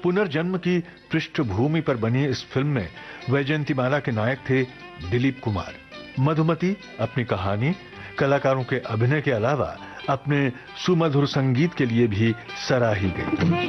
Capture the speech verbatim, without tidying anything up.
पुनर्जन्म की पृष्ठभूमि पर बनी इस फिल्म में वैजयंतीमाला के नायक थे दिलीप कुमार। मधुमती अपनी कहानी, कलाकारों के अभिनय के अलावा अपने सुमधुर संगीत के लिए भी सराही गई।